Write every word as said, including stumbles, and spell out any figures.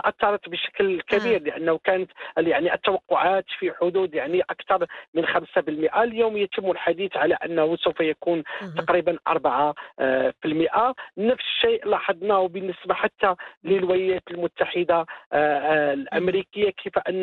تأثّرت بشكل آه. كبير، لأنه كانت يعني التوقعات في حدود يعني أكثر من خمسة بالمئة. اليوم يتم الحديث على أنه سوف يكون أها. تقريبًا أربعة آآ في المئة. نفس الشيء لاحظناه بالنسبة حتى إمم. للولايات المتحدة آآ اهم. الأمريكية، كيف أن